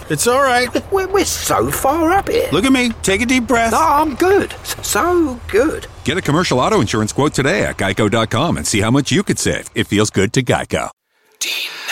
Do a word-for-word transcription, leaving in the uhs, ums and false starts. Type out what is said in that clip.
It's all right. We're, we're so far up here. Look at me. Take a deep breath. No, I'm good. So good. Get a commercial auto insurance quote today at geico dot com and see how much you could save. It feels good to Geico. D